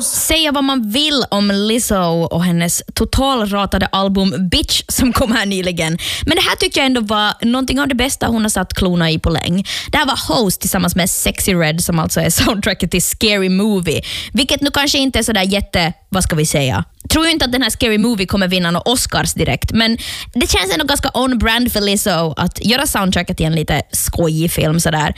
Säga vad man vill om Lizzo och hennes totalratade album Bitch som kom här nyligen. Men det här tycker jag ändå var någonting av det bästa hon har satt klona i på länge. Det här var Host tillsammans med Sexy Red som alltså är soundtracket till Scary Movie. Vilket nu kanske inte är sådär vad ska vi säga? Tror ju inte att den här Scary Movie kommer vinna några Oscars direkt, men det känns ändå ganska on-brand för Lizzo att göra soundtracket till en lite skojig film sådär.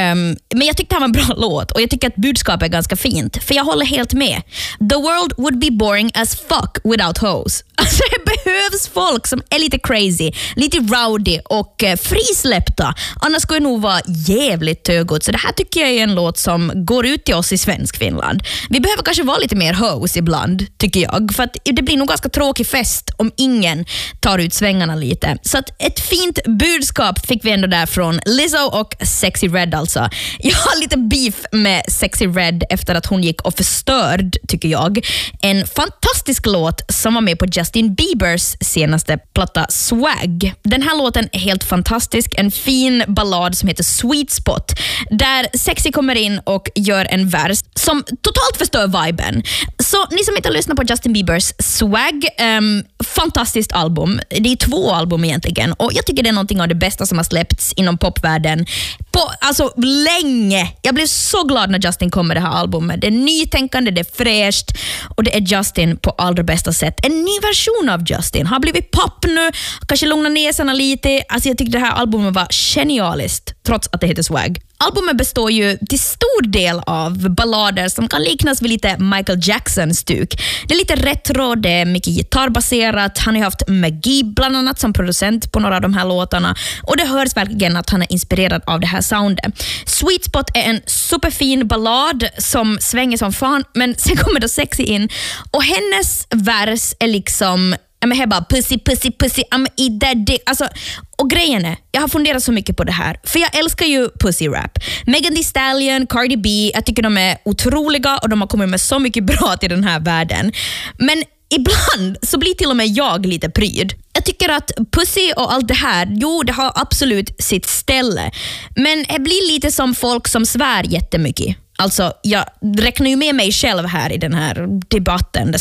Men jag tyckte det här var en bra låt och jag tycker att budskapet är ganska fint, för jag håller helt med. The world would be boring as fuck without hoes. Alltså det behövs folk som är lite crazy, lite rowdy och frisläppta. Annars skulle det nog vara jävligt tögot. Så det här tycker jag är en låt som går ut till oss i svensk Finland. Vi behöver kanske vara lite mer hoes ibland, tycker jag. För att det blir nog ganska tråkig fest om ingen tar ut svängarna lite. Så att ett fint budskap fick vi ändå där från Lizzo och Sexy Red alltså. Jag har lite beef med Sexy Red efter att hon gick och förstörd, tycker jag. En fantastisk låt som var med på Justin Biebers senaste platta Swag. Den här låten är helt fantastisk. En fin ballad som heter Sweet Spot. Där Sexy kommer in och gör en vers som totalt förstör viben. Så ni som inte har lyssnat på Justin Biebers Swag, fantastiskt album. Det är 2 album egentligen. Och jag tycker det är någonting av det bästa som har släppts inom popvärlden på alltså länge. Jag blev så glad när Justin kom med det här albumet. Det är nytänkande, det är fräscht och det är Justin på allra bästa sätt. En ny version av Justin har blivit pop nu, kanske lugna näsarna lite. Alltså jag tycker det här albumet var genialiskt trots att det heter Swag. Albumet består ju till stor del av ballader som kan liknas vid lite Michael Jackson-stuk. Det är lite retro, det är mycket gitarrbaserat. Han har haft McGee bland annat som producent på några av de här låtarna. Och det hörs verkligen att han är inspirerad av det här soundet. Sweet Spot är en superfin ballad som svänger som fan, men sen kommer då Sexy in. Och hennes vers är liksom jag bara pussy, pussy, pussy, I'm eat that dick. Alltså, och grejen är, jag har funderat så mycket på det här. För jag älskar ju pussy rap. Megan Thee Stallion, Cardi B, jag tycker de är otroliga och de har kommit med så mycket bra till den här världen. Men ibland så blir till och med jag lite pryd. Jag tycker att pussy och allt det här, jo det har absolut sitt ställe. Men det blir lite som folk som svär jättemycket. Alltså, jag räknar ju med mig själv här i den här debatten. Det